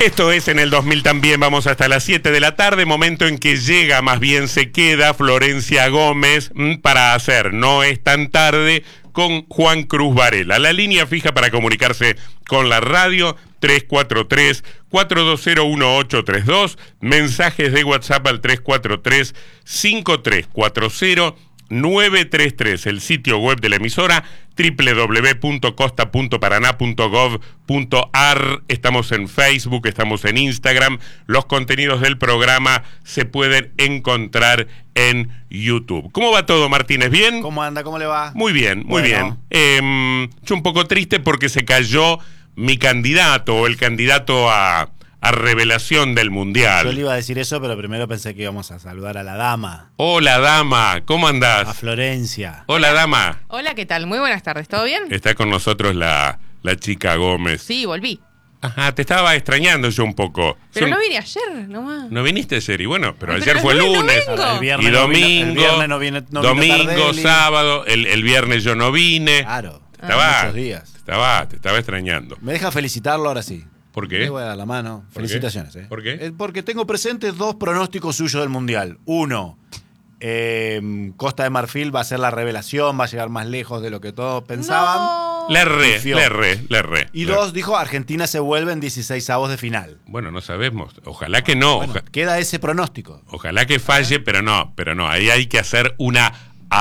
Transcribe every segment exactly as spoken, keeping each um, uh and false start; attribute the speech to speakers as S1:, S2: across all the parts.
S1: Esto es En el dos mil también, vamos hasta las siete de la tarde, momento en que llega, más bien se queda, Florencia Gómez mmm, para hacer No es tan tarde con Juan Cruz Varela. La línea fija para comunicarse con la radio, tres cuatro tres, cuatro dos cero, uno ocho tres dos, mensajes de WhatsApp al tres cuatro tres, cinco tres cuatro cero, nueve tres tres, el sitio web de la emisora doble u doble u doble u punto costa punto paraná punto gov punto ar. Estamos en Facebook, estamos en Instagram. Los contenidos del programa se pueden encontrar en YouTube. ¿Cómo va todo, Martínez? ¿Bien?
S2: ¿Cómo anda? ¿Cómo le va?
S1: Muy bien, muy
S2: bueno.
S1: bien. Eh, yo un poco triste porque se cayó mi candidato o el candidato a... a revelación del Mundial.
S2: Yo le iba a decir eso, pero primero pensé que íbamos a saludar a la dama.
S1: Hola, dama, ¿cómo andás?
S2: A Florencia.
S1: Hola, dama.
S3: Hola, ¿qué tal? Muy buenas tardes, ¿todo bien?
S1: Está con nosotros la, la chica Gómez.
S3: Sí, volví.
S1: Ajá, te estaba extrañando yo un poco.
S3: Pero
S1: Son...
S3: no vine ayer, nomás.
S1: No viniste ayer, y bueno, pero
S3: Ay,
S1: ayer
S3: pero
S1: fue
S3: no,
S1: lunes,
S3: no vengo.
S2: El viernes
S1: y
S2: no
S1: domingo,
S2: vino- el viernes no viene- no vino
S1: domingo,
S2: Tardelli.
S1: sábado, el, el viernes yo no vine.
S2: Claro.
S1: Te estaba,
S2: Muchos días.
S1: Te estaba, te estaba extrañando.
S2: Me deja felicitarlo ahora sí.
S1: ¿Por qué?
S2: Le voy a dar la mano.
S1: ¿Por qué?
S2: Felicitaciones. ¿eh?
S1: ¿Por qué?
S2: Eh, Porque tengo presentes dos pronósticos suyos del Mundial. Uno, eh, Costa de Marfil va a ser la revelación, va a llegar más lejos de lo que todos pensaban.
S3: No.
S1: Le erré,
S2: Pifió.
S1: le erré, le erré.
S2: Y
S1: le-
S2: dos, dijo, Argentina se vuelve en dieciseisavos de final.
S1: Bueno, no sabemos. Ojalá que no.
S2: Bueno,
S1: oja-
S2: queda ese pronóstico.
S1: Ojalá que falle, pero no, pero no. Ahí hay que hacer una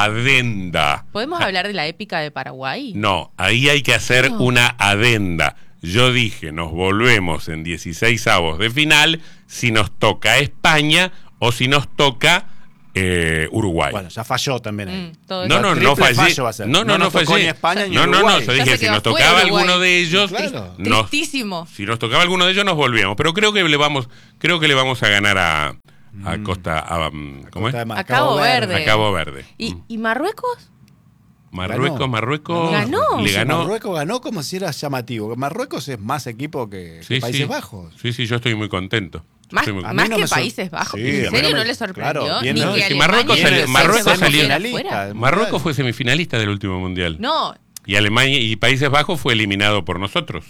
S1: adenda.
S3: ¿Podemos hablar de la épica de Paraguay?
S1: No, ahí hay que hacer
S3: No.
S1: una adenda. Yo dije, nos volvemos en dieciseisavos de final si nos toca España o si nos toca eh, Uruguay.
S2: Bueno, ya falló también ahí.
S3: Mm, todo
S1: No,
S3: eso.
S1: no, no
S2: Triple
S1: fallé.
S2: fallo va a ser.
S1: No, no,
S2: No
S1: no
S2: nos tocó
S1: fallé.
S2: ni España ni
S1: no, no, no,
S2: Uruguay.
S1: yo
S3: Ya
S1: dije,
S3: se
S1: si
S3: quedó
S1: nos
S3: fuera
S1: tocaba
S3: Uruguay.
S1: alguno de ellos,
S2: Claro.
S1: nos-
S3: Tristísimo.
S1: si nos tocaba alguno de ellos nos volvíamos. Pero creo que le vamos, creo que le vamos a ganar a, a Costa, a, um, ¿cómo
S2: Costa de
S1: es?
S2: Mar-
S3: A Cabo Verde.
S1: A Cabo Verde.
S3: ¿Y,
S1: Mm.
S3: ¿Y Marruecos?
S1: Marruecos,
S2: Ganó.
S1: Marruecos
S3: Ganó.
S1: le
S2: Sí,
S1: ganó.
S2: Marruecos ganó como si era llamativo. Marruecos es más equipo que, que
S1: Sí,
S2: Países
S1: sí.
S2: Bajos.
S1: Sí, sí, yo estoy muy contento.
S3: Más,
S1: Estoy muy-
S2: A mí
S3: más
S2: no
S3: que
S2: me sor-
S3: Países Bajos.
S2: Sí, a
S3: ¿En
S2: mí
S3: serio
S2: no
S3: no,
S2: me-
S3: le sorprendió?
S2: claro, bien,
S3: Ni
S2: ¿no?
S3: que
S1: Si
S3: Alemania
S1: Marruecos
S3: y
S1: salió-
S3: Países
S1: Marruecos
S3: Bajos
S1: salió-
S3: quedara
S2: finalista.
S3: fuera.
S1: Marruecos fue semifinalista del último mundial.
S3: No,
S1: Y Alemania y Países Bajos fue eliminado por nosotros.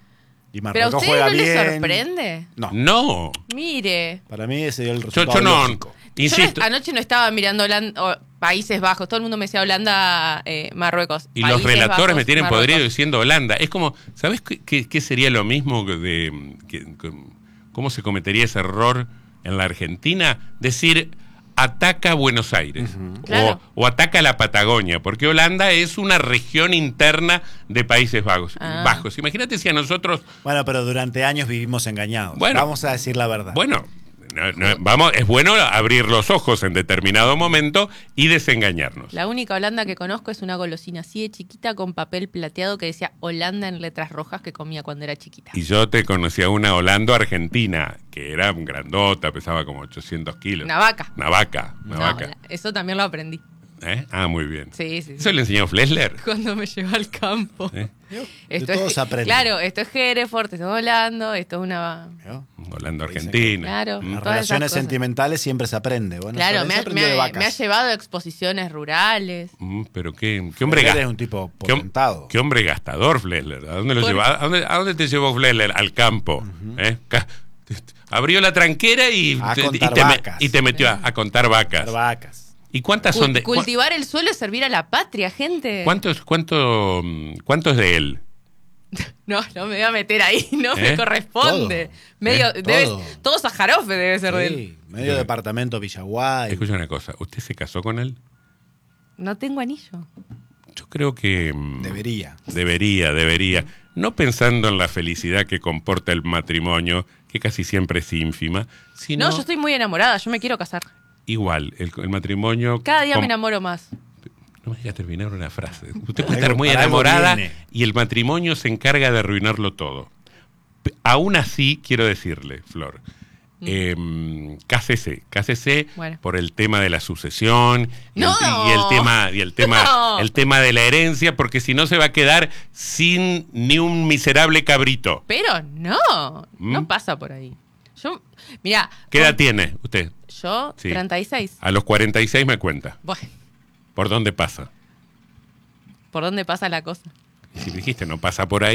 S2: Y
S3: pero a
S2: Marruecos
S3: ustedes
S2: juega
S3: no les
S2: bien.
S3: sorprende.
S2: No,
S1: No.
S3: Mire.
S2: para mí ese dio el
S1: Yo,
S2: resultado
S1: yo no.
S2: lógico.
S1: Insisto.
S3: Yo no- anoche no estaba mirando Holanda, o Países Bajos. Todo el mundo me decía Holanda, eh, Marruecos.
S1: Y los
S3: Países
S1: relatores
S3: Bajos,
S1: me tienen
S3: Marruecos.
S1: podrido diciendo Holanda. Es como, ¿sabes qué, qué- qué sería lo mismo de que- que- cómo se cometería ese error en la Argentina? Decir ataca Buenos Aires o,
S3: Claro.
S1: o ataca la Patagonia, porque Holanda es una región interna de Países Bajos.
S3: Ah.
S1: Bajos. Imagínate si a nosotros,
S2: Bueno, pero durante años vivimos engañados.
S1: Bueno.
S2: Vamos a decir la verdad.
S1: bueno, no- no- vamos, es bueno abrir los ojos en determinado momento y desengañarnos.
S3: La única Holanda que conozco es una golosina así de chiquita con papel plateado que decía Holanda en letras rojas que comía cuando era chiquita.
S1: Y yo te conocía una Holando argentina, que era grandota, pesaba como ochocientos kilos.
S3: Una vaca.
S1: Una vaca, una
S3: No,
S1: vaca.
S3: la- eso también lo aprendí.
S1: ¿Eh? Ah, muy bien.
S3: Sí, sí, sí.
S1: ¿Eso le enseñó Flesler?
S3: Cuando me llevó al campo.
S1: ¿Eh?
S2: De todos
S3: es,
S2: aprenden.
S3: claro, esto es Hereford, esto es Holando, esto es una...
S2: ¿No?
S1: Holando
S2: Dicen
S1: argentina.
S3: Claro.
S1: Mm.
S2: Las
S3: Todas esas
S2: relaciones
S3: cosas.
S2: sentimentales siempre se aprende. Bueno,
S3: Claro,
S2: Florencia
S3: me ha,
S2: aprendió
S3: me
S2: de
S3: ha-
S2: vacas.
S3: me ha llevado a exposiciones rurales.
S1: Mm, pero qué, qué hombre
S2: Flesler
S1: ga-
S2: es un tipo
S1: qué hom-
S2: potentado.
S1: Qué hombre gastador, Flesler. ¿A dónde lo
S3: Por-
S1: llevó? ¿A dónde, a dónde te llevó Flesler? Al campo. ¿Eh? Ca- Abrió la tranquera y,
S2: A
S1: te, y
S2: contar
S1: te me-
S2: vacas.
S1: y te metió a, a contar vacas.
S2: Dar vacas.
S1: ¿Y cuántas
S3: Cul-
S1: son de cua-
S3: cultivar el suelo es servir a la patria, gente.
S1: ¿Cuántos, cuánto, mm, cuánto es de él?
S3: No, no me voy a meter ahí, no
S1: ¿Eh?
S3: me corresponde.
S2: Todo.
S3: Medio,
S2: ¿Eh?
S3: debe-
S2: Todo.
S3: todo Sajarofe debe ser de él.
S2: Sí, medio departamento Villaguay.
S1: Escucha una cosa, ¿usted se casó con él?
S3: No tengo anillo.
S1: Yo creo que mm,
S2: Debería.
S1: debería, debería. No pensando en la felicidad que comporta el matrimonio, que casi siempre es ínfima, sino
S3: No, yo estoy muy enamorada, yo me quiero casar.
S1: igual, el, el matrimonio...
S3: Cada día
S1: com-
S3: me enamoro más.
S1: No me digas terminar una frase. Usted puede
S2: Para
S1: estar
S2: algo-
S1: muy
S2: para algo
S1: enamorada
S2: viene.
S1: y el matrimonio se encarga de arruinarlo todo. P- Aún así, quiero decirle, Flor, eh, cásese, cásese
S3: Bueno.
S1: por el tema de la sucesión y,
S3: ¡No!
S1: el, y el tema, y el tema,
S3: ¡No!
S1: el tema de la herencia, porque si no se va a quedar sin ni un miserable cabrito.
S3: Pero no,
S1: ¿Mm?
S3: no pasa por ahí. Yo, mira,
S1: ¿Qué edad tiene usted?
S3: yo,
S1: Sí.
S3: treinta y seis.
S1: A los cuarenta y seis me cuenta.
S3: Bueno,
S1: ¿Por dónde pasa?
S3: ¿por dónde pasa la cosa?
S1: Y si dijiste no pasa por ahí,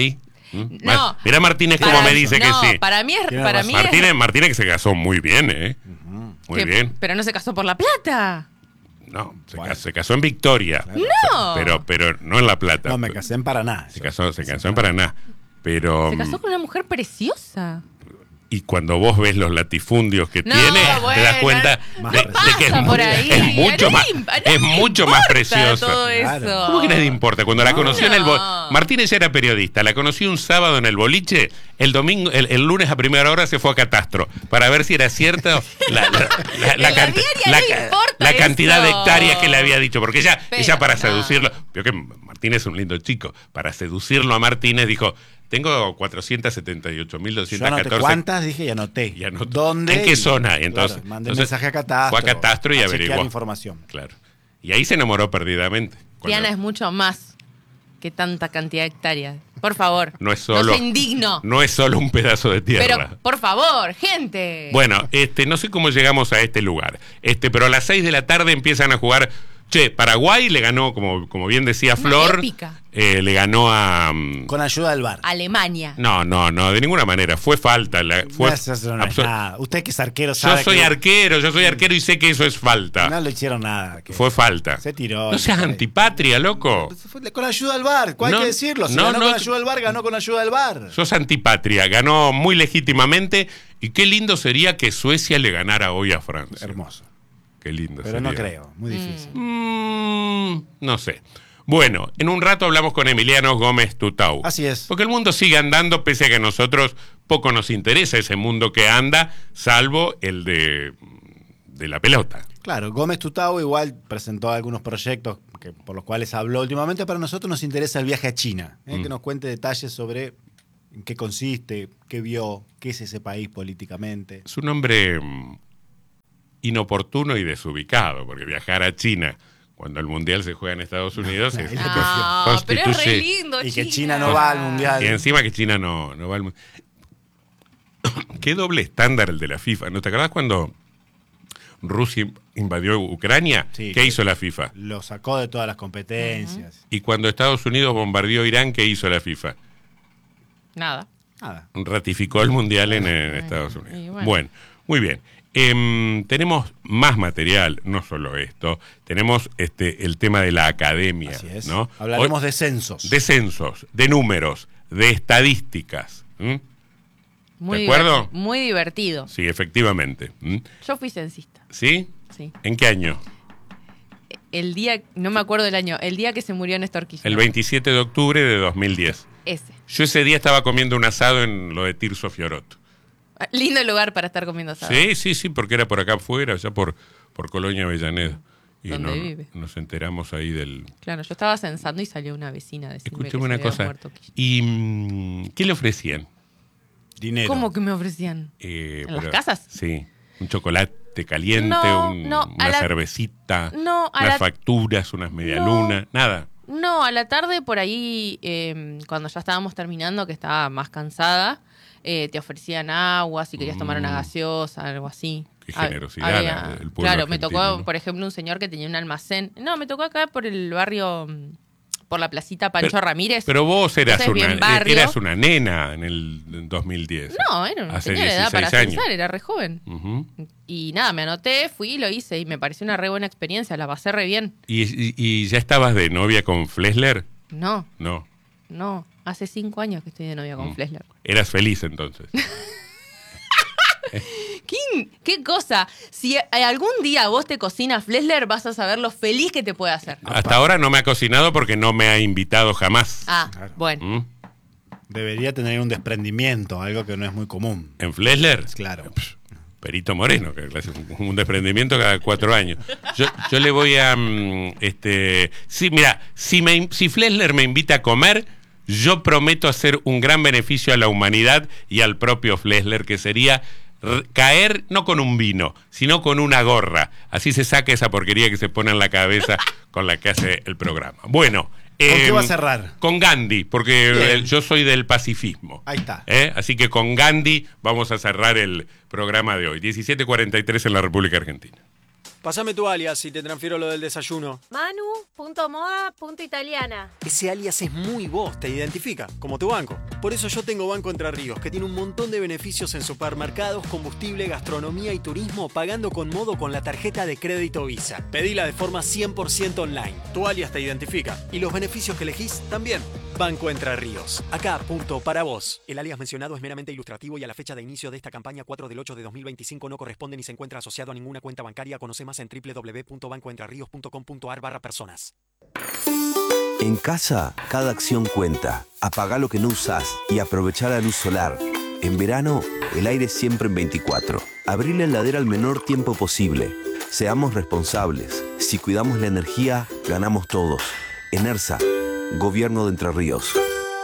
S1: ¿Mm?
S3: No.
S1: Mirá Martínez
S3: Para-
S1: cómo me dice
S3: no,
S1: que sí.
S3: Para mí es.
S2: Tiene
S3: Para
S2: razón.
S3: mí es-
S1: Martínez, Martínez que se casó muy bien, ¿eh? Muy
S3: que-
S1: bien.
S3: Pero no se casó por la plata.
S1: No, se,
S2: Bueno.
S1: casó, se casó en Victoria.
S3: No.
S1: Pero, pero no en La Plata.
S2: No me casé en Paraná.
S1: Se casó, se casó en Paraná. Pero.
S3: Se casó con una mujer preciosa.
S1: Y cuando vos ves los latifundios que
S3: No,
S1: tiene, te
S3: bueno,
S1: das cuenta
S2: más
S1: de, de que es,
S3: pasa
S1: mu-
S3: por ahí?
S1: es mucho
S3: A
S1: más,
S3: nadie- a
S1: es
S3: nadie
S1: mucho
S3: le
S1: más
S3: importa
S1: precioso.
S3: todo
S2: Claro.
S3: eso.
S1: ¿Cómo que nadie importa? Cuando la conoció en el bo-
S3: No.
S1: Martínez ya era periodista, la conocí un sábado en el boliche, el domingo, el, el lunes a primera hora se fue a Catastro para ver si era cierto la, la- la- la
S3: En la
S1: cant-
S3: diaria
S1: la
S3: no
S1: ca-
S3: importa
S1: la cantidad de
S3: eso.
S1: hectáreas que le había dicho, porque ella,
S3: Pero
S1: ella para
S3: no.
S1: seducirlo, vio que Martínez es un lindo chico, para seducirlo a Martínez dijo, tengo cuatrocientos setenta y ocho mil
S2: Yo
S1: doscientos
S2: anoté
S1: catorce.
S2: cuántas, dije y anoté.
S1: Y anotó.
S2: ¿Dónde?
S1: ¿En qué
S2: Y-
S1: zona? Y entonces-
S2: claro, mandé
S1: entonces
S2: mensaje a Catastro.
S1: fue a Catastro y
S2: a
S1: averiguó.
S2: chequear información.
S1: Claro. Y ahí se enamoró perdidamente. Cuando-
S3: Diana es mucho más que tanta cantidad de hectáreas. Por favor.
S1: No es solo.
S3: No sea indigno.
S1: No es solo un pedazo de tierra.
S3: Pero, por favor, gente.
S1: Bueno, este, no sé cómo llegamos a este lugar. Este, pero a las seis de la tarde empiezan a jugar. Che, Paraguay le ganó, como, como bien decía
S3: Una
S1: Flor,
S3: épica.
S1: eh, le ganó a. mm,
S2: Con ayuda del bar.
S3: Alemania.
S1: No, no, no, de ninguna manera. Fue falta. La, fue
S2: No, eso no es
S1: absor-
S2: nada. Usted que es arquero
S1: Yo
S2: sabe
S1: soy
S2: que
S1: arquero, yo soy arquero y sé que eso es falta.
S2: no le hicieron nada. que-
S1: Fue falta.
S2: Se tiró.
S1: No seas
S2: se-
S1: antipatria, loco.
S2: Fue con ayuda del bar, ¿cuál
S1: No,
S2: hay que decirlo? Si
S1: no,
S2: ganó
S1: no.
S2: con ayuda del bar, ganó con ayuda del bar.
S1: Sos antipatria, ganó muy legítimamente. Y qué lindo sería que Suecia le ganara hoy a Francia.
S2: Hermoso.
S1: Qué lindo
S2: Pero
S1: sería.
S2: no creo, muy difícil.
S1: Mm, no sé. Bueno, en un rato hablamos con Emiliano Gómez Tutau.
S2: Así es.
S1: Porque el mundo sigue andando, pese a que a nosotros poco nos interesa ese mundo que anda, salvo el de, de la pelota.
S2: Claro, Gómez Tutau igual presentó algunos proyectos que, por los cuales habló últimamente. Para nosotros nos interesa el viaje a China, ¿eh?
S1: Mm.
S2: que nos cuente detalles sobre en qué consiste, qué vio, qué es ese país políticamente.
S1: Es un hombre mm, inoportuno y desubicado, porque viajar a China cuando el Mundial se juega en Estados Unidos es,
S3: No, pero es re
S1: constituye-
S3: lindo,
S2: Y que China no va al Mundial.
S1: Y encima que China no, no va al Mundial. Qué doble estándar el de la FIFA. ¿No te acordás cuando Rusia invadió Ucrania?
S2: Sí.
S1: ¿Qué hizo la FIFA?
S2: Lo sacó de todas las competencias.
S1: Y cuando Estados Unidos bombardeó Irán, ¿qué hizo la FIFA?
S3: Nada.
S2: Nada.
S1: Ratificó el Mundial en, en Estados Unidos.
S3: y
S1: Bueno.
S3: bueno.
S1: muy bien. Em, tenemos más material, no solo esto. Tenemos este el tema de la academia.
S2: Así es.
S1: ¿no?
S2: Hablaremos
S1: Hoy-
S2: de censos.
S1: de censos, de números, de estadísticas. ¿m?
S3: Muy
S1: ¿De acuerdo?
S3: diverti- Muy divertido.
S1: Sí, efectivamente. ¿m?
S3: Yo fui censista.
S1: ¿Sí?
S3: Sí.
S1: ¿En qué año?
S3: El día, no me acuerdo del año, el día que se murió Néstor Kirchner.
S1: El veintisiete de octubre de dos mil diez.
S3: Ese.
S1: Yo ese día estaba comiendo un asado en lo de Tirso Fiorotto.
S3: Ah, lindo lugar para estar comiendo asado.
S1: Sí, sí, sí, porque era por acá afuera, allá por, por Colonia Avellaneda. Y
S3: ¿Dónde
S1: no-
S3: vive?
S1: nos enteramos ahí del...
S3: Claro, yo estaba censando y salió una vecina a decirme que
S1: Escúcheme
S3: se
S1: una
S3: había
S1: cosa.
S3: muerto Kirchner.
S1: ¿Y mm, qué le ofrecían?
S2: Dinero.
S3: ¿Cómo que me ofrecían?
S1: Eh,
S3: ¿En las casas?
S1: Sí. Un chocolate caliente,
S3: No,
S1: un-
S3: no, a
S1: una
S3: la-
S1: cervecita,
S3: No, a
S1: unas
S3: la-
S1: facturas, unas medialunas, nada.
S3: No, a la tarde por ahí, eh, cuando ya estábamos terminando, que estaba más cansada, eh, te ofrecían agua, si querías tomar una
S1: Mm.
S3: gaseosa, algo así.
S1: Qué
S3: Hab-
S1: generosidad
S3: había-
S1: la- del pueblo
S3: Claro, me
S1: argentino,
S3: tocó,
S1: ¿no?
S3: por ejemplo, un señor que tenía un almacén. No, me tocó acá por el barrio, mm, por la placita Pancho
S1: Pero-
S3: Ramírez.
S1: Pero vos eras
S3: Entonces,
S1: una,
S3: bien barrio.
S1: eras una nena en el en dos mil diez.
S3: No, era,
S1: Hace
S3: tenía la edad para
S1: dieciséis años.
S3: censar, era re joven.
S1: Ujú.
S3: Y nada, me anoté, fui y lo hice y me pareció una re buena experiencia, la pasé re bien.
S1: ¿Y, y- y ya estabas de novia con Flesler?
S3: No,
S1: No.
S3: no, hace cinco años que estoy de novia con
S1: Mm.
S3: Flesler.
S1: Eras feliz entonces.
S3: ¿Qué, qué cosa? Si algún día vos te cocinas Flesler, vas a saber lo feliz que te puede hacer.
S1: Hasta ahora no me ha cocinado porque no me ha invitado jamás.
S3: Ah,
S2: Claro.
S3: bueno.
S1: ¿Mm?
S2: Debería tener un desprendimiento, algo que no es muy común.
S1: ¿En Flesler?
S2: Claro.
S1: Pff, Perito Moreno, que hace un, un desprendimiento cada cuatro años. Yo, yo le voy a... mm, este, sí, mira, si, me, si Flesler me invita a comer, yo prometo hacer un gran beneficio a la humanidad y al propio Flesler, que sería r- caer no con un vino, sino con una gorra. Así se saca esa porquería que se pone en la cabeza con la que hace el programa. Bueno...
S2: ¿Con qué
S1: em,
S2: va a cerrar?
S1: Con Gandhi, porque
S2: Bien.
S1: eh, yo soy del pacifismo.
S2: Ahí está.
S1: ¿Eh? Así que con Gandhi vamos a cerrar el programa de hoy. diecisiete cuarenta y tres en la República Argentina.
S4: Pásame tu alias y te transfiero lo del desayuno.
S5: Manu.moda.italiana.
S4: Ese alias es muy vos, te identifica, como tu banco. Por eso yo tengo Banco Entre Ríos, que tiene un montón de beneficios en supermercados, combustible, gastronomía y turismo, pagando con Modo con la tarjeta de crédito Visa. Pedila de forma cien por ciento online. Tu alias te identifica. Y los beneficios que elegís también. Banco Entre Ríos. Acá, punto para vos. El alias mencionado es meramente ilustrativo y a la fecha de inicio de esta campaña cuatro del ocho de dos mil veinticinco no corresponde ni se encuentra asociado a ninguna cuenta bancaria. Conoce más en doble u doble u doble u punto banco entre ríos punto com punto a r barra personas.
S6: En casa, cada acción cuenta. Apagá lo que no usás y aprovechá la luz solar. En verano, el aire siempre en veinticuatro. Abrí la heladera al menor tiempo posible. Seamos responsables. Si cuidamos la energía, ganamos todos. ENERSA, Gobierno de Entre Ríos.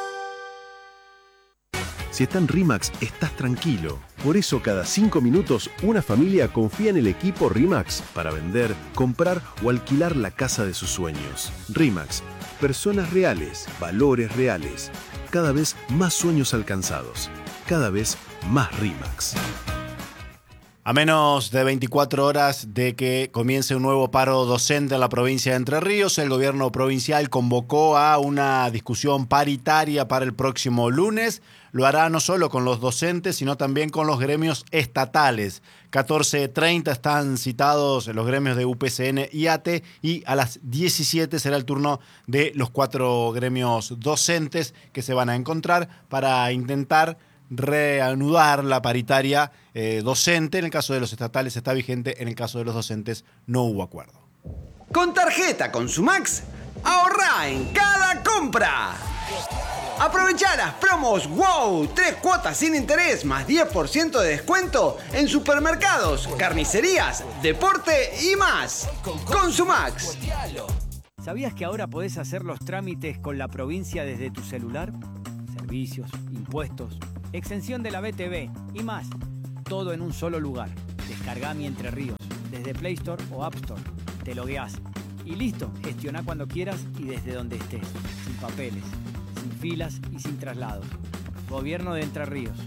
S7: Si está en RIMAX, estás tranquilo. Por eso cada cinco minutos una familia confía en el equipo RIMAX para vender, comprar o alquilar la casa de sus sueños. RIMAX, personas reales, valores reales. Cada vez más sueños alcanzados. Cada vez más RIMAX.
S2: A menos de veinticuatro horas de que comience un nuevo paro docente en la provincia de Entre Ríos, el gobierno provincial convocó a una discusión paritaria para el próximo lunes. Lo hará no solo con los docentes, sino también con los gremios estatales. catorce treinta están citados los gremios de U P C N y A T E y a las diecisiete será el turno de los cuatro gremios docentes que se van a encontrar para intentar reanudar la paritaria eh, docente. En el caso de los estatales está vigente, en el caso de los docentes no hubo acuerdo.
S8: Con tarjeta Consumax, ahorrá en cada compra. Aprovechá las promos WOW, tres cuotas sin interés más diez por ciento de descuento en supermercados, carnicerías, deporte y más. Consumax.
S9: ¿Sabías que ahora podés hacer los trámites con la provincia desde tu celular? Servicios, impuestos, exención de la B T V y más. Todo en un solo lugar. Descargá Mi Entre Ríos desde Play Store o App Store. Te logueás y listo. Gestioná cuando quieras y desde donde estés. Sin papeles, sin filas y sin traslados. Gobierno de Entre Ríos.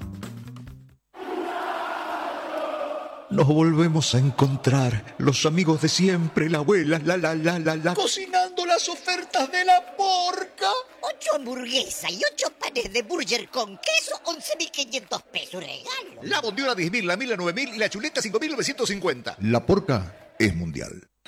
S10: Nos volvemos a encontrar, los amigos de siempre, la abuela, la la la la la.
S11: Cocinando las ofertas de la porca.
S12: Ocho hamburguesas y ocho panes de burger con queso, once mil quinientos pesos regalo.
S11: La bondiola diez mil, la mil a nueve mil y la chuleta cinco mil novecientos cincuenta.
S10: La porca es mundial.